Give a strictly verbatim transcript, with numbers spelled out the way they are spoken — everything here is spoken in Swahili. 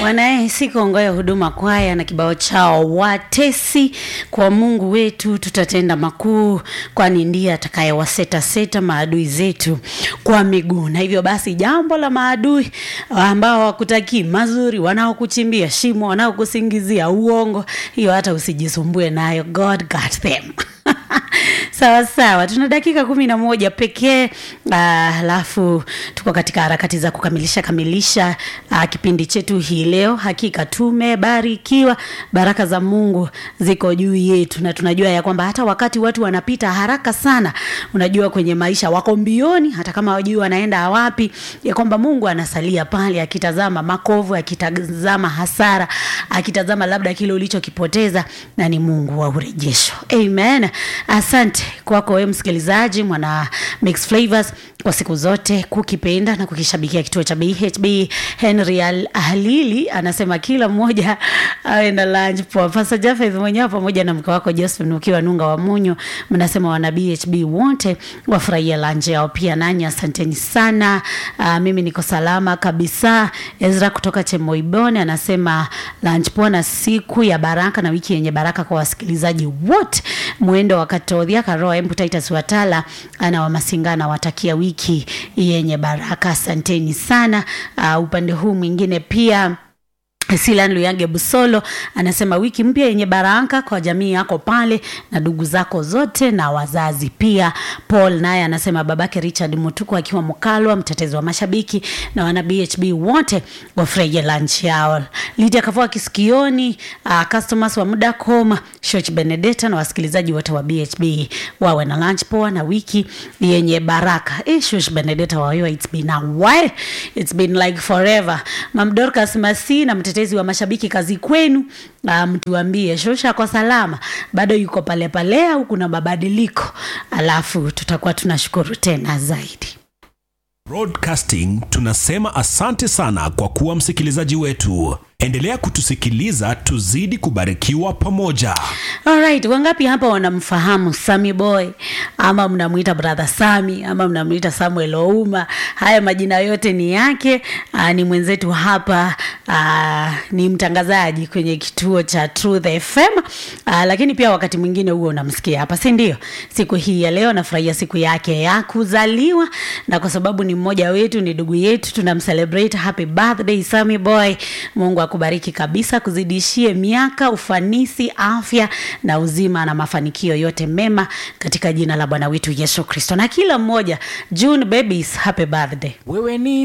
Wanae siku ngoya huduma kwaya na kibao chao watesi kwa Mungu wetu tutatenda makuu, kwani ndiye atakayewaseta seta maadui zetu kwa miguu. Na hivyo basi jambo la maadui ambao hawakutaki mazuri, wanaokuchimbia shimo, wanaokusingizia uongo, hiyo hata usijisumbue nayo. God got them. Sawa sawa, tuna dakika kumi na moja pekee, alafu tuko katika harakati za kukamilisha kamilisha uh, kipindi chetu hii leo. Hakika tumebarikiwa, baraka za Mungu ziko juu yetu, na tunajua ya kwamba hata wakati watu wanapita haraka sana, unajua kwenye maisha wako mbioni, hata kama wajui wanaenda wapi, ya kwamba Mungu anasalia pale akitazama makovu, akitazama hasara, akitazama labda kile ulichokipoteza, na ni Mungu wa urejesho. Amen. Asante kwako wewe msikilizaji mwana Mix Flavors kwa siku zote kukipenda na kukishabikia kituo cha B H B. Henry Halili anasema kila mmoja awe na lunch poa. Pastor Jafeth mwenyewe pamoja na mke wako Joseph ukiwa Nunga wa Munyo, mnasema wana B H B wote wafurahia lunch yao pia. Nanyi asanteni sana. Uh, mimi niko salama kabisa. Ezra kutoka Chemoibone anasema lunch poa na siku ya baraka na wiki yenye baraka kwa wasikilizaji wote. Mwendo wa Katodhia Karoa Embu Titus Watala ana wa Masingana watakia wiki yenye baraka. Asanteni sana. Uh, upande huu mwingine pia Silan Luyange Busolo anasema wiki mpya yenye baraka kwa jamii yako pale na ndugu zako zote na wazazi pia. Paul naye anasema babake Richard Mutuku akiwa Mkalwa, mtetezi wa mashabiki na wana B H B wote wafurahie lunch yao. Lydia Kavua Kisikioni, uh, customers wa muda koma, Church Benedetta na wasikilizaji wote wa B H B wawe na lunch poa na wiki yenye baraka. Eh, Church Benedetta wayo, it's been a while, it's been like forever. Mam Dorcas Masi na mtetezi wa mashabiki kazi kwenu, mtuambie Shosha kwa salama bado yuko pale pale au kuna mabadiliko, alafu tutakuwa tunashukuru tena zaidi. Broadcasting tunasema asante sana kwa kuwa msikilizaji wetu. Endelea kutusikiliza, tuzidi kubarikiwa pamoja. Alright, wangapi hapa wanamfahamu Sammy Boy, ama mnamuita brother Sammy, ama mnamuita Samuel Ouma? Haya majina yote ni yake. Aa, ni mwenzetu hapa, aa, ni mtangazaji kwenye kituo cha Truth F M. Aa, lakini pia wakati mwingine huo unamsikia hapa, si ndio? Siku hii ya leo nafurahia siku yake ya kuzaliwa, na kwa sababu ni mmoja wetu, ni ndugu yetu, tunamcelebrate. Happy birthday Sammy Boy. Mungu akubariki kabisa, kuzidishie miaka, ufanisi, afya na uzima na mafanikio yote mema katika jina la Bwana wetu Yesu Kristo. Na kila mmoja June babies, happy birthday. Wewe ni